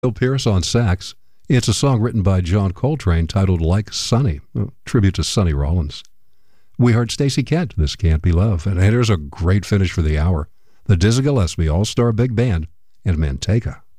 Bill Pierce on sax. It's a song written by John Coltrane titled Like Sonny, a tribute to Sonny Rollins. We heard Stacey Kent, This Can't Be Love, and here's a great finish for the hour. The Dizzy Gillespie All-Star Big Band and Manteca.